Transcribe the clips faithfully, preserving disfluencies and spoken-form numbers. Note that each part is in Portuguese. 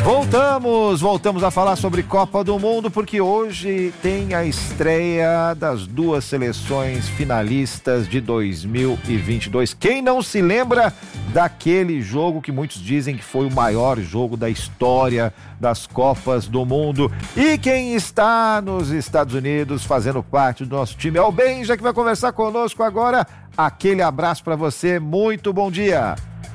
Voltamos, voltamos a falar sobre Copa do Mundo, porque hoje tem a estreia das duas seleções finalistas de dois mil e vinte e dois. Quem não se lembra daquele jogo que muitos dizem que foi o maior jogo da história das Copas do Mundo? E quem está nos Estados Unidos fazendo parte do nosso time é o Benja, que vai conversar conosco agora. Aquele abraço para você, muito bom dia.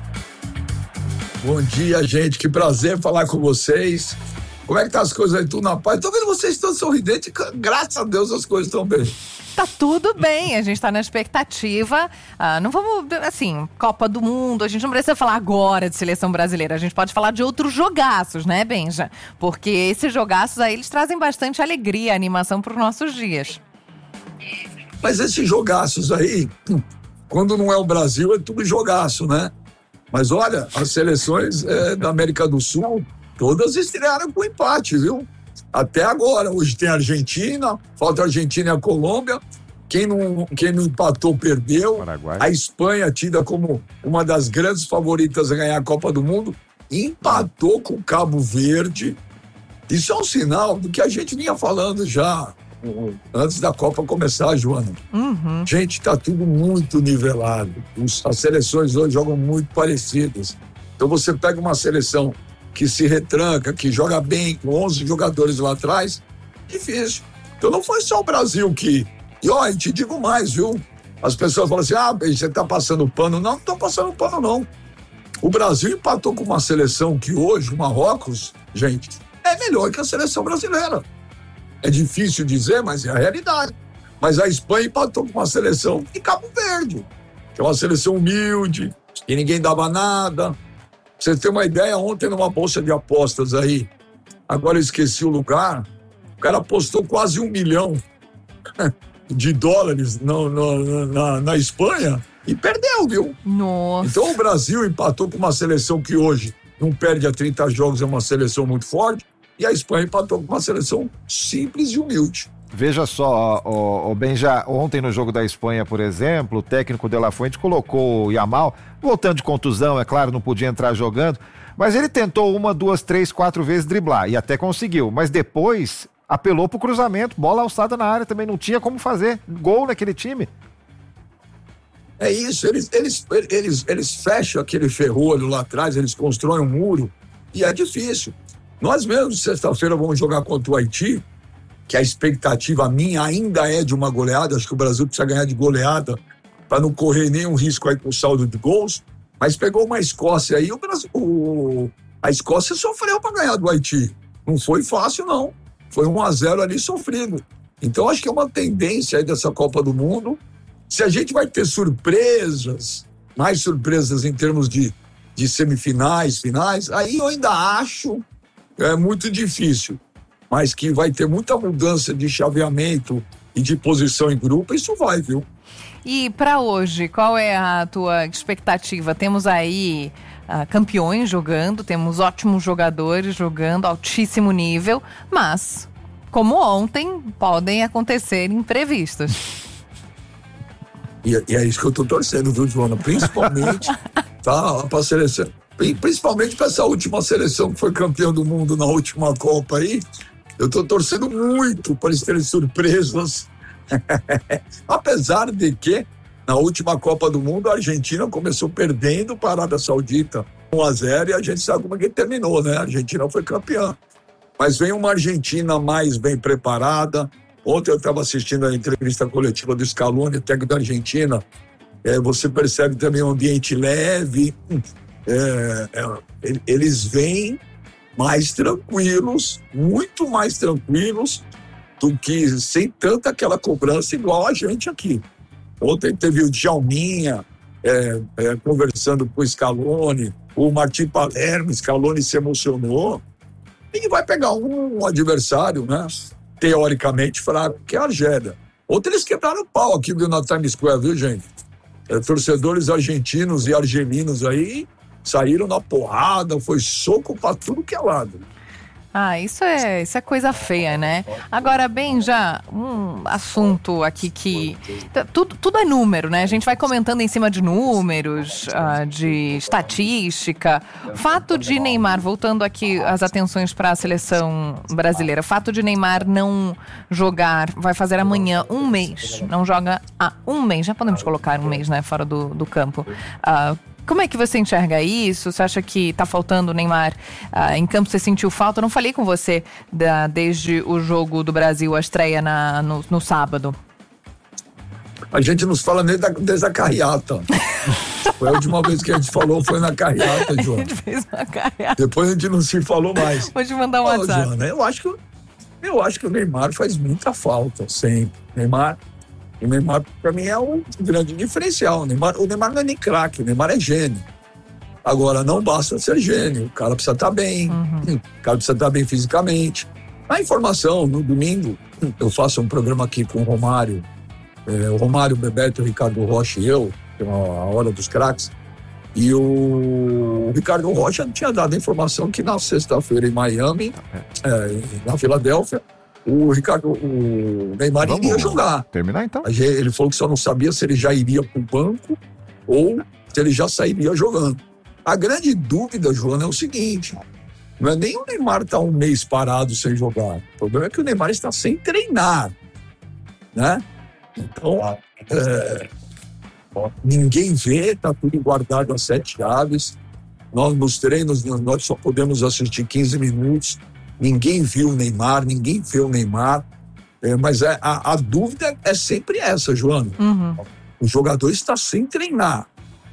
Bom dia, gente, que prazer falar com vocês. Como é que tá as coisas aí, tudo na paz? Tô vendo vocês todos sorridentes, graças a Deus as coisas estão bem. Tá tudo bem, a gente tá na expectativa, ah, não vamos, assim, Copa do Mundo, a gente não precisa falar agora de seleção brasileira, a gente pode falar de outros jogaços, né, Benja? Porque esses jogaços aí, eles trazem bastante alegria, animação pros nossos dias. Mas esses jogaços aí, quando não é o Brasil, é tudo jogaço, né? Mas olha, as seleções é, da América do Sul, todas estrearam com empate, viu? Até agora, hoje tem a Argentina, falta a Argentina e a Colômbia. Quem não, quem não empatou, perdeu. Paraguai. A Espanha, tida como uma das grandes favoritas a ganhar a Copa do Mundo, empatou com o Cabo Verde. Isso é um sinal do que a gente vinha falando já antes da Copa começar, Joana. Uhum. Gente, tá tudo muito nivelado. Os, as seleções hoje jogam muito parecidas. Então você pega uma seleção que se retranca, que joga bem, com onze jogadores lá atrás, difícil. Então não foi só o Brasil que... E ó, e te digo mais, viu? As pessoas falam assim, ah, você tá passando pano. Não, não tô passando pano, não. O Brasil empatou com uma seleção que hoje, o Marrocos, gente, é melhor que a seleção brasileira. É difícil dizer, mas é a realidade. Mas a Espanha empatou com uma seleção de Cabo Verde, que é uma seleção humilde, que ninguém dava nada. Pra você ter uma ideia, ontem numa bolsa de apostas aí, agora eu esqueci o lugar, o cara apostou quase um milhão de dólares no, no, na, na Espanha e perdeu, viu? Nossa. Então o Brasil empatou com uma seleção que hoje não perde a trinta jogos, é uma seleção muito forte. E a Espanha empatou com uma seleção simples e humilde. Veja só, o, o Benja, ontem no jogo da Espanha, por exemplo, o técnico De La Fuente colocou o Yamal, voltando de contusão, é claro, não podia entrar jogando, mas ele tentou uma, duas, três, quatro vezes driblar e até conseguiu, mas depois apelou pro cruzamento, bola alçada na área também, não tinha como fazer gol naquele time. É isso, eles, eles, eles, eles fecham aquele ferrolho lá atrás, eles constroem um muro e é difícil. Nós mesmos, sexta-feira, vamos jogar contra o Haiti, que a expectativa minha ainda é de uma goleada. Acho que o Brasil precisa ganhar de goleada para não correr nenhum risco aí com o saldo de gols. Mas pegou uma Escócia aí, o Brasil, o, a Escócia sofreu para ganhar do Haiti. Não foi fácil, não. Foi um a zero ali sofrido. Então, acho que é uma tendência aí dessa Copa do Mundo. Se a gente vai ter surpresas, mais surpresas em termos de, de semifinais, finais, aí eu ainda acho... É muito difícil, mas que vai ter muita mudança de chaveamento e de posição em grupo, isso vai, viu? E para hoje, qual é a tua expectativa? Temos aí uh, campeões jogando, temos ótimos jogadores jogando, altíssimo nível, mas, como ontem, podem acontecer imprevistos. E, e é isso que eu tô torcendo, viu, Joana? Principalmente, tá, pra seleção. Principalmente para essa última seleção que foi campeã do mundo na última Copa aí, eu estou torcendo muito para eles terem surpresas. Apesar de que, na última Copa do Mundo, a Argentina começou perdendo para a Arábia Saudita um a zero e a gente sabe como é que terminou, né? A Argentina foi campeã. Mas vem uma Argentina mais bem preparada. Ontem eu estava assistindo a entrevista coletiva do Scaloni, técnico da Argentina. É, você percebe também um ambiente leve. É, é, eles vêm mais tranquilos, muito mais tranquilos do que sem tanta aquela cobrança igual a gente aqui. Ontem teve o Djalminha é, é, conversando com o Scaloni, o Martim Palermo, Scaloni se emocionou e vai pegar um, um adversário, né, teoricamente fraco, que é a Argélia. Ontem eles quebraram o pau aqui na Times Square, viu, gente? É, torcedores argentinos e argelinos aí saíram na porrada, foi soco para tudo que é lado. Ah, isso é, isso é coisa feia, né? Agora, bem, já um assunto aqui que... Tudo, tudo é número, né? A gente vai comentando em cima de números, uh, de estatística. Fato de Neymar, voltando aqui as atenções para a seleção brasileira, fato de Neymar não jogar, vai fazer amanhã um mês, não joga há um mês, já podemos colocar um mês, né, fora do, do campo. Uh, Como é que você enxerga isso? Você acha que tá faltando o Neymar uh, em campo? Você sentiu falta? Eu não falei com você da, desde o jogo do Brasil, a estreia na, no, no sábado. A gente nos fala desde a, desde a carreata. Foi a última vez que a gente falou, foi na carreata, Joana. A gente fez uma carreata. Depois a gente não se falou mais. Vou te mandar um Ô, WhatsApp. Joana, eu acho que, eu acho que o Neymar faz muita falta, sempre. Neymar... O Neymar, para mim, é um grande diferencial. O Neymar, o Neymar não é nem craque, o Neymar é gênio. Agora, não basta ser gênio. O cara precisa estar bem, uhum. o cara precisa estar bem fisicamente. A informação, no domingo, eu faço um programa aqui com o Romário, é, o Romário, o Bebeto, o Ricardo Rocha e eu, que é a Hora dos Craques, e o, o Ricardo Rocha tinha dado a informação que na sexta-feira em Miami, é, na Filadélfia, o Ricardo, o Neymar Vamos iria jogar. Terminar então? Ele falou que só não sabia se ele já iria para o banco ou se ele já sairia jogando. A grande dúvida, Joana, é o seguinte: não é nem o Neymar estar um mês parado sem jogar. O problema é que o Neymar está sem treinar, né? Então, é, ninguém vê, está tudo guardado a sete chaves. Nós, nos treinos, nós só podemos assistir quinze minutos. Ninguém viu o Neymar, ninguém vê o Neymar. É, mas é, a, a dúvida é sempre essa, Joana. Uhum. O jogador está sem treinar.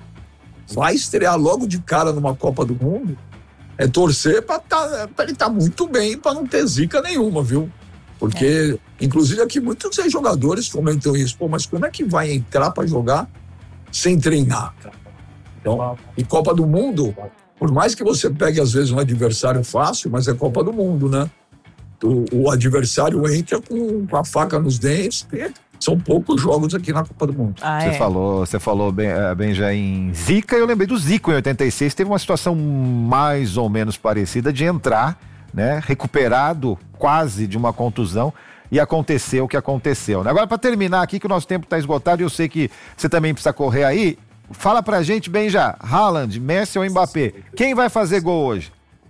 Vai estrear logo de cara numa Copa do Mundo. É torcer para tá, ele estar tá muito bem, para não ter zica nenhuma, viu? Porque, é. inclusive, aqui muitos jogadores comentam isso. Pô, mas como é que vai entrar para jogar sem treinar? Então, em Copa do Mundo, por mais que você pegue, às vezes, um adversário fácil, mas é Copa do Mundo, né? O, o adversário entra com, com a faca nos dentes, porque são poucos jogos aqui na Copa do Mundo. Ah, você é. falou, você falou bem, bem já em Zica, eu lembrei do Zico em oitenta e seis, teve uma situação mais ou menos parecida de entrar, né, recuperado quase de uma contusão, e aconteceu o que aconteceu, né? Agora, para terminar aqui, que o nosso tempo está esgotado e eu sei que você também precisa correr aí, fala pra gente bem já, Haaland, Messi ou Mbappé, quem vai fazer gol hoje?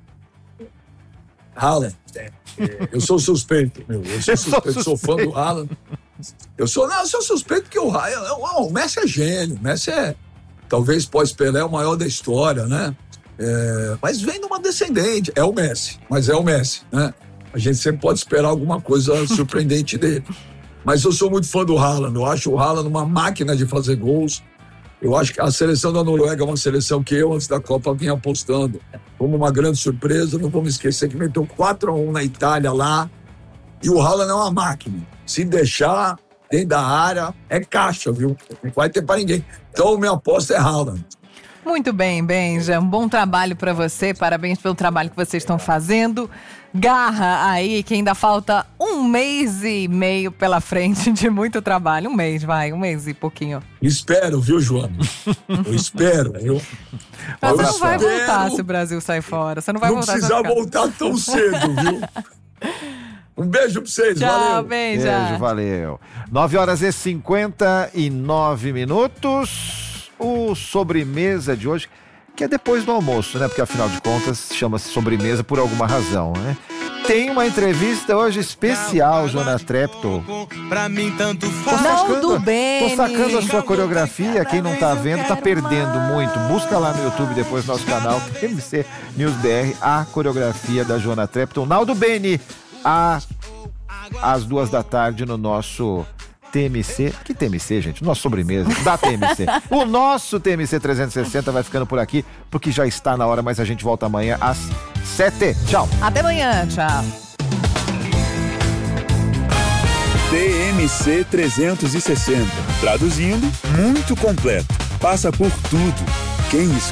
Haaland. Eu sou suspeito, meu. Eu sou suspeito, eu sou fã do Haaland. Eu sou, não, eu sou suspeito porque o, o, o Messi é gênio. O Messi é, talvez pós-Pelé, o maior da história, né? É, mas vem de uma descendente. É o Messi, mas é o Messi, né? A gente sempre pode esperar alguma coisa surpreendente dele. Mas eu sou muito fã do Haaland. Eu acho o Haaland uma máquina de fazer gols. Eu acho que a seleção da Noruega é uma seleção que eu, antes da Copa, vinha apostando como uma grande surpresa. Não vamos esquecer que meteu quatro a um na Itália lá. E o Haaland é uma máquina. Se deixar dentro da área, é caixa, viu? Não vai ter para ninguém. Então, minha aposta é Haaland. Muito bem, Benja. Um bom trabalho para você. Parabéns pelo trabalho que vocês estão fazendo. Garra aí, que ainda falta um mês e meio pela frente de muito trabalho. Um mês, vai, um mês e pouquinho. Espero, viu, Joana? Eu espero, viu? Mas eu você não vai espero. voltar se o Brasil sair fora. Você não vai Não voltar. precisa voltar tão cedo, viu? Um beijo pra vocês, Tchau, valeu. Benja. Beijo, valeu. nove horas e cinquenta e nove minutos. O sobremesa de hoje, que é depois do almoço, né? Porque afinal de contas chama-se sobremesa por alguma razão, né? Tem uma entrevista hoje especial, Joana Treptow. Pra mim tanto faz. Não, do bem. Tô sacando a sua coreografia, quem não tá vendo tá perdendo muito. Busca lá no YouTube, depois no nosso canal, T M C News B R, a coreografia da Joana Treptow. Naldo Beni, a, às duas da tarde no nosso T M C, que T M C, gente? Nossa sobremesa, da T M C. O nosso T M C trezentos e sessenta vai ficando por aqui, porque já está na hora, mas a gente volta amanhã às sete. Tchau. Até amanhã, tchau. T M C trezentos e sessenta. Traduzindo, muito completo. Passa por tudo. Quem